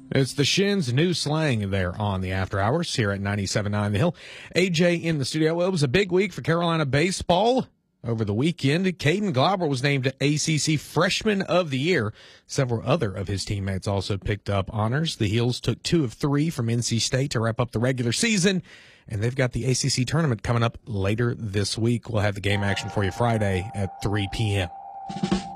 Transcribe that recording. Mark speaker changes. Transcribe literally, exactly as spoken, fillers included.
Speaker 1: It's the Shins' new slang there on the After Hours here at ninety-seven point nine The Hill. A J in the studio. Well, it was a big week for Carolina baseball. Over the weekend, Caden Glauber was named A C C Freshman of the Year. Several other of his teammates also picked up honors. The Heels took two of three from N C State to wrap up the regular season, and they've got the A C C tournament coming up later this week. We'll have the game action for you Friday at three p.m.